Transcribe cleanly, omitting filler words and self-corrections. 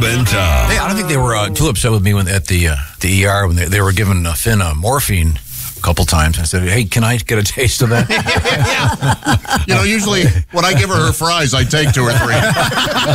and Tom. Hey, I don't think they were too upset with me at the ER when they were giving Finn morphine a couple times. I said, hey, can I get a taste of that? Yeah. Usually when I give her fries, I take 2 or 3.